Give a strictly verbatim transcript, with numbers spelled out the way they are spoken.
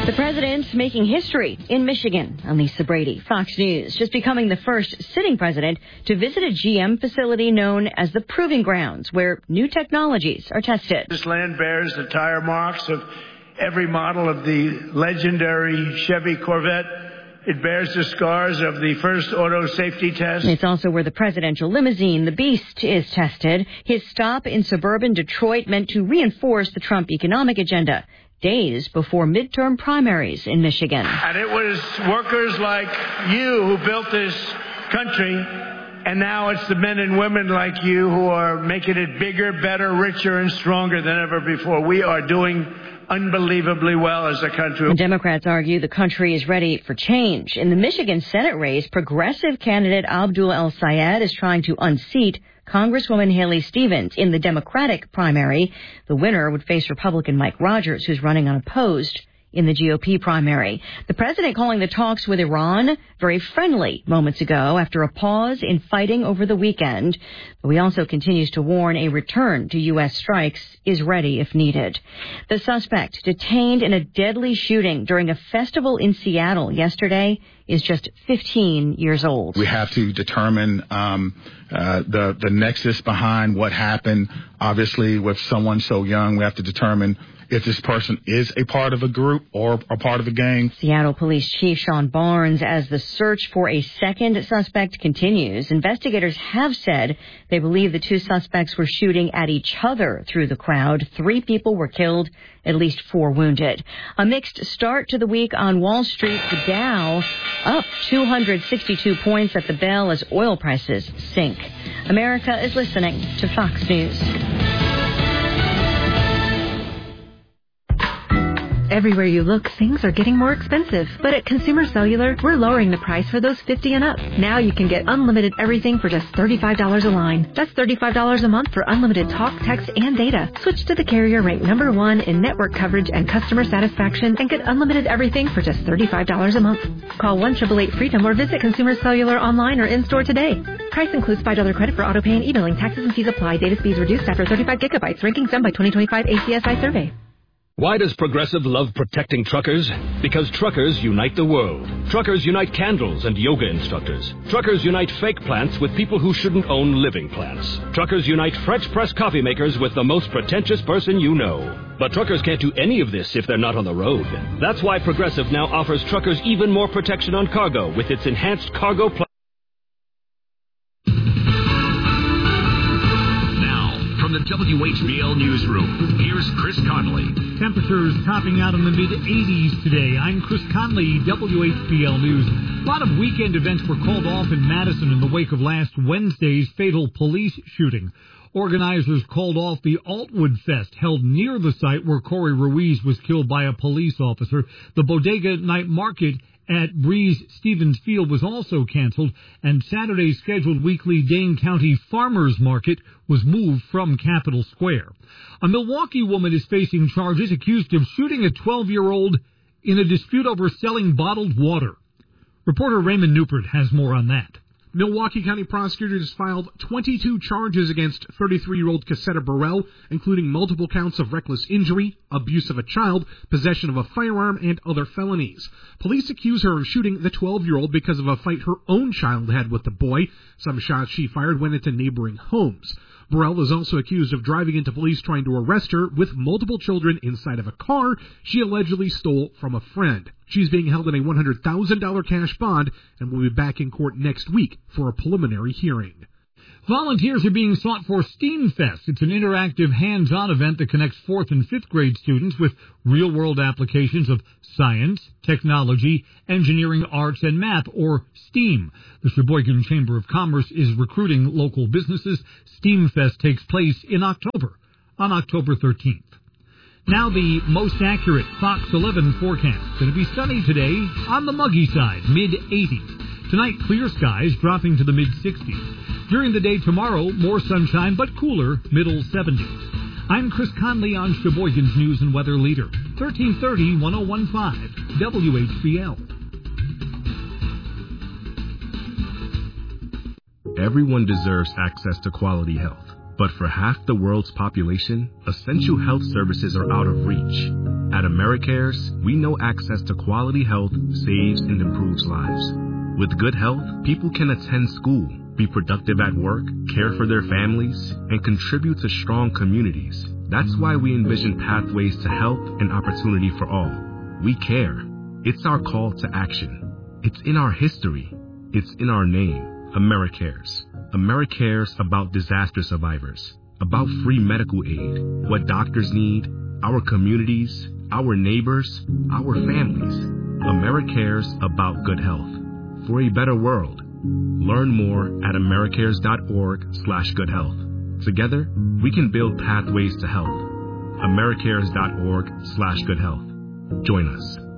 The president making history in Michigan. I'm Lisa Brady, Fox News, just becoming the first sitting president to visit a G M facility known as the Proving Grounds, where new technologies are tested. This land bears the tire marks of every model of the legendary Chevy Corvette. It bears the scars of the first auto safety test. It's also where the presidential limousine, the Beast, is tested. His stop in suburban Detroit meant to reinforce the Trump economic agenda, days before midterm primaries in Michigan. And it was workers like you who built this country, and now it's the men and women like you who are making it bigger, better, richer, and stronger than ever before. We are doing unbelievably well as a country. The Democrats argue the country is ready for change. In the Michigan Senate race, progressive candidate Abdul El-Sayed is trying to unseat Congresswoman Haley Stevens in the Democratic primary. The winner would face Republican Mike Rogers, who's running unopposed in the G O P primary. The president calling the talks with Iran very friendly moments ago after a pause in fighting over the weekend. But he also continues to warn a return to U S strikes is ready if needed. The suspect detained in a deadly shooting during a festival in Seattle yesterday is just fifteen years old. We have to determine um, uh, the, the nexus behind what happened. Obviously, with someone so young, we have to determine if this person is a part of a group or a part of a gang. Seattle Police Chief Sean Barnes, as the search for a second suspect continues, investigators have said they believe the two suspects were shooting at each other through the crowd. Three people were killed, at least four wounded. A mixed start to the week on Wall Street. The Dow up two hundred sixty-two points at the bell as oil prices sink. America is listening to Fox News. Everywhere you look, things are getting more expensive. But at Consumer Cellular, we're lowering the price for those fifty and up. Now you can get unlimited everything for just thirty-five dollars a line. That's thirty-five dollars a month for unlimited talk, text, and data. Switch to the carrier ranked number one in network coverage and customer satisfaction and get unlimited everything for just thirty-five dollars a month. Call one eight eight eight freedom or visit Consumer Cellular online or in-store today. Price includes five dollars credit for auto pay and e-billing. Taxes and fees apply. Data speeds reduced after thirty-five gigabytes. Rankings done by twenty twenty-five A C S I survey. Why does Progressive love protecting truckers? Because truckers unite the world. Truckers unite candles and yoga instructors. Truckers unite fake plants with people who shouldn't own living plants. Truckers unite French press coffee makers with the most pretentious person you know. But truckers can't do any of this if they're not on the road. That's why Progressive now offers truckers even more protection on cargo with its enhanced cargo plan. From the W H B L Newsroom, here's Chris Conley. Temperatures topping out in the mid eighties today. I'm Chris Conley, W H B L News. A lot of weekend events were called off in Madison in the wake of last Wednesday's fatal police shooting. Organizers called off the Altwood Fest held near the site where Corey Ruiz was killed by a police officer. The Bodega Night Market at Breeze Stevens Field was also canceled, and Saturday's scheduled weekly Dane County Farmers Market was moved from Capitol Square. A Milwaukee woman is facing charges accused of shooting a twelve-year-old in a dispute over selling bottled water. Reporter Raymond Newport has more on that. Milwaukee County prosecutors filed twenty-two charges against thirty-three-year-old Cassetta Burrell, including multiple counts of reckless injury, abuse of a child, possession of a firearm, and other felonies. Police accuse her of shooting the twelve-year-old because of a fight her own child had with the boy. Some shots she fired went into neighboring homes. Burrell is also accused of driving into police trying to arrest her with multiple children inside of a car she allegedly stole from a friend. She's being held in a one hundred thousand dollars cash bond and will be back in court next week for a preliminary hearing. Volunteers are being sought for STEAM Fest. It's an interactive, hands-on event that connects fourth and fifth grade students with real-world applications of science, technology, engineering, arts, and math, or STEAM. The Sheboygan Chamber of Commerce is recruiting local businesses. STEAM Fest takes place in October, on October thirteenth. Now the most accurate Fox eleven forecast. Going to be sunny today on the muggy side, mid eighties. Tonight, clear skies dropping to the mid sixties. During the day tomorrow, more sunshine but cooler, middle seventies. I'm Chris Conley on Sheboygan's News and Weather Leader, thirteen thirty, ten fifteen, W H B L. Everyone deserves access to quality health, but for half the world's population, essential health services are out of reach. At AmeriCares, we know access to quality health saves and improves lives. With good health, people can attend school, be productive at work, care for their families, and contribute to strong communities. That's why we envision pathways to health and opportunity for all. We care. It's our call to action. It's in our history. It's in our name. AmeriCares. AmeriCares about disaster survivors, about free medical aid, what doctors need, our communities, our neighbors, our families. AmeriCares about good health. For a better world. Learn more at americares.org slash good health. Together, we can build pathways to health. americares.org slash good health. Join us.